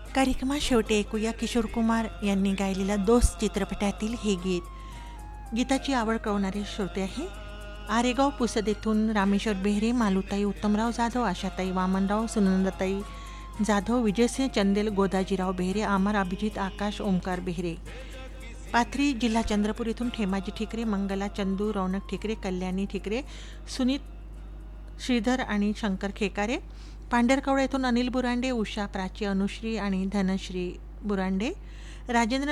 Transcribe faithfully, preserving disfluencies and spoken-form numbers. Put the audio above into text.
कार्यक्रमात शेवटी ऐकूया किशोर कुमार यांनी गायलेल्या दोस्त चित्रपटातील हे गीत. गीताची आवड कळवणारे श्रोते आहे आरेगाव पुसद येथून रामेश्वर बेहरे, मालुताई उत्तमराव जाधव, आशाताई वामनराव, सुनंदाताई जाधव, विजयसिंह चंदेल, गोदाजीराव बेहरे, आमर अभिजित, आकाश, ओमकार बेहरे. पाथरी जिल्हा चंद्रपूर येथून ठेमाजी ठिकरे, मंगला चंदू, रौनक ठिकरे, कल्याणी ठिकरे, सुनीत श्रीधर आणि शंकर खेकारे. पांढरकवडा येथून अनिल बुरांडे, उषा, प्राची, अनुश्री आणि धनश्री बुरांडे. राजेंद्र